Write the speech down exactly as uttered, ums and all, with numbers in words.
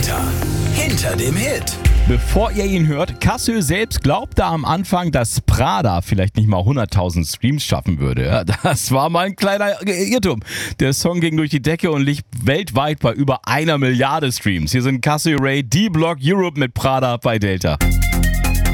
Delta. Hinter dem Hit. Bevor ihr ihn hört, Cassio selbst glaubte am Anfang, dass Prada vielleicht nicht mal hunderttausend Streams schaffen würde. Ja, das war mal ein kleiner Irrtum. Der Song ging durch die Decke und liegt weltweit bei über einer Milliarde Streams. Hier sind Cassio Ray, D-Block Europe mit Prada bei Delta.